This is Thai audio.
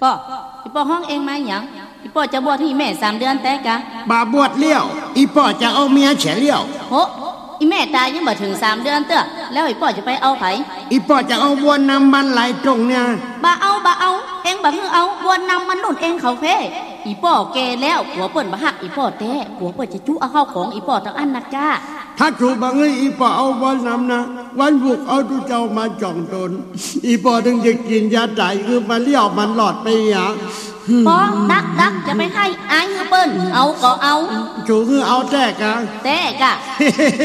ก็อีป่อห้องเองมาหยังอีป่อจะบวชให้แม่3 เดือนแต่กะบาบวชเลี้ยวอีป่อจะเอาเมียเฉลี่ยวโหอีแม่ตายยังบ่ถึง3 เดือนเต้อแล้วอีป่อจะไปเอาไผอีป่อจะเอาบวนนำมันไหลตรงเนี่ยบ่เอาเองบ่ฮือเอาบวนนำมันนุ่นเองเขาเพ่อีป่อแก่แล้วผัวเปิ้นบ่ฮักอีป่อแต่ผัวเปิ้นจะจุเอาเข้าของอีป่อทั้งอันนักจ้าถ้าถูกบังเอ้ยอีป่อเอาบวนนำนะวันบุกเอาตุเจ้ามาจ่องตนอีป่อถึงจะกินยาตายคือมันเลี้ยวมันหลอดไปหยังป้อดักจะไปให้อายเปิ้นเอาก็เอาจูคือเอาแต่กะ